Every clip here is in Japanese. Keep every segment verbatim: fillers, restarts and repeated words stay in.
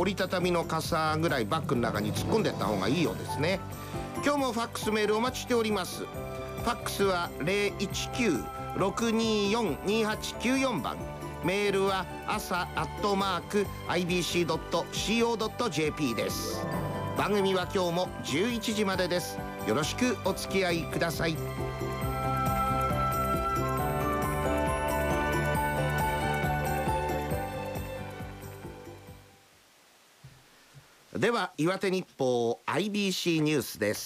折りたたみの傘ぐらいバッグの中に突っ込んでいった方がいいようですね。今日もファックスメールお待ちしております。ファックスは ゼロいちきゅう ろくにーよん にはちきゅうよん 番、メールは朝アットマーク アイビーシードットシーオードットジェーピー です。番組は今日もじゅういちじまでです。よろしくお付き合いください。では岩手日報 アイビーシー ニュースです。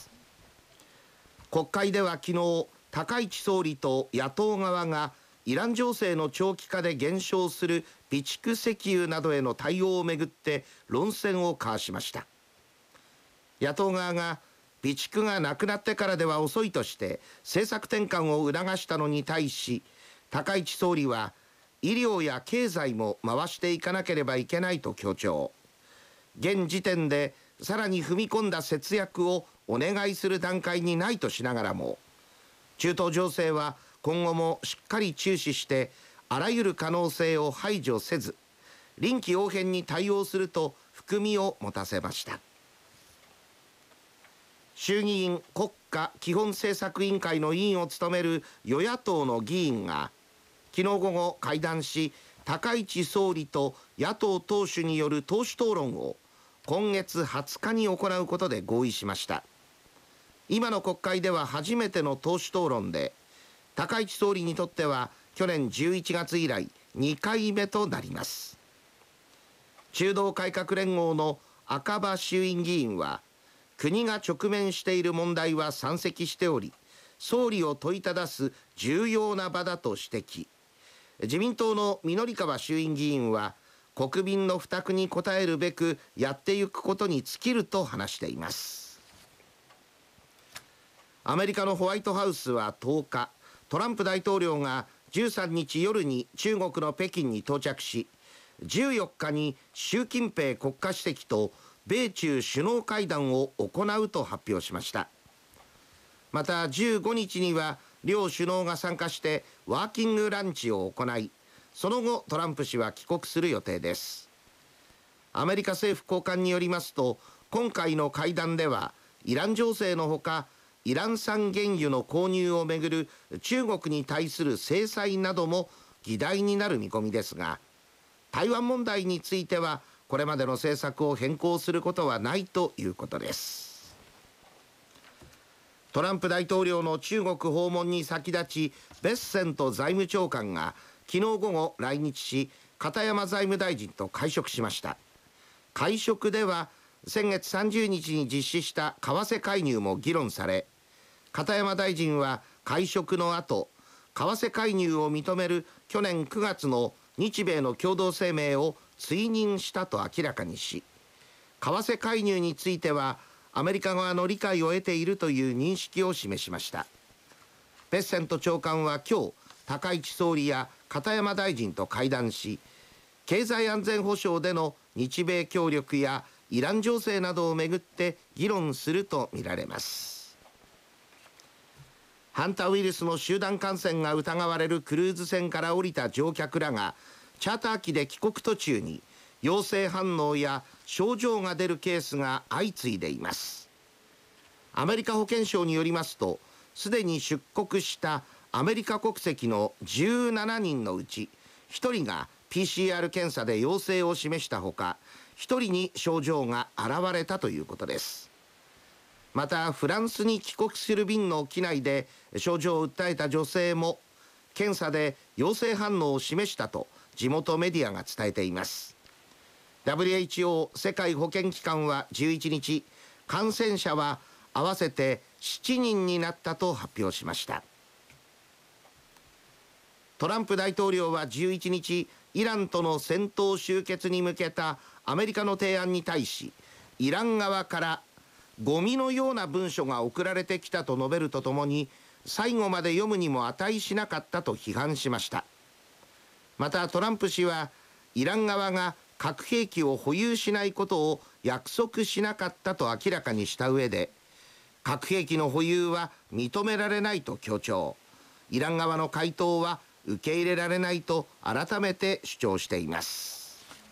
国会では昨日、高市総理と野党側がイラン情勢の長期化で減少する備蓄石油などへの対応をめぐって論戦を交わしました。野党側が備蓄がなくなってからでは遅いとして政策転換を促したのに対し、高市総理は医療や経済も回していかなければいけないと強調。現時点でさらに踏み込んだ節約をお願いする段階にないとしながらも、中東情勢は今後もしっかり注視してあらゆる可能性を排除せず臨機応変に対応すると含みを持たせました。衆議院国家基本政策委員会の委員を務める与野党の議員が昨日午後会談し、高市総理と野党党首による党首討論を今月はつかに行うことで合意しました。今の国会では初めての党首討論で、高市総理にとっては去年じゅういちがつ以来にかいめとなります。中道改革連合の赤羽衆院議員は、国が直面している問題は山積しており、総理を問いただす重要な場だと指摘。自民党の御法川衆院議員は、国民の負託に応えるべくやっていくことに尽きると話しています。アメリカのホワイトハウスはとおか、トランプ大統領がじゅうさんにち夜に中国の北京に到着し、じゅうよっかに習近平国家主席と米中首脳会談を行うと発表しました。またじゅうごにちには両首脳が参加してワーキングランチを行い、その後トランプ氏は帰国する予定です。アメリカ政府高官によりますと、今回の会談ではイラン情勢のほか、イラン産原油の購入をめぐる中国に対する制裁なども議題になる見込みですが、台湾問題についてはこれまでの政策を変更することはないということです。トランプ大統領の中国訪問に先立ち、ベッセント財務長官が昨日午後来日し、片山財務大臣と会食しました。会食では先月さんじゅうにちに実施した為替介入も議論され、片山大臣は会食の後、為替介入を認める去年くがつの日米の共同声明を追認したと明らかにし、為替介入についてはアメリカ側の理解を得ているという認識を示しました。ベッセント長官は今日、高市総理や片山大臣と会談し、経済安全保障での日米協力やイラン情勢などをめぐって議論するとみられます。ハンタウイルスの集団感染が疑われるクルーズ船から降りた乗客らがチャーター機で帰国途中に陽性反応や症状が出るケースが相次いでいます。アメリカ保健省によりますと、すでに出国したアメリカ国籍のじゅうななにんのうちひとりが ピーシーアール 検査で陽性を示したほか、ひとりに症状が現れたということです。またフランスに帰国する便の機内で症状を訴えた女性も検査で陽性反応を示したと地元メディアが伝えています。 ダブリューエイチオー 世界保健機関はじゅういちにち、感染者は合わせてしちにんになったと発表しました。トランプ大統領はじゅういちにち、イランとの戦闘終結に向けたアメリカの提案に対し、イラン側からゴミのような文書が送られてきたと述べるとともに、最後まで読むにも値しなかったと批判しました。またトランプ氏は、イラン側が核兵器を保有しないことを約束しなかったと明らかにした上で、核兵器の保有は認められないと強調。イラン側の回答は受け入れられないと改めて主張しています。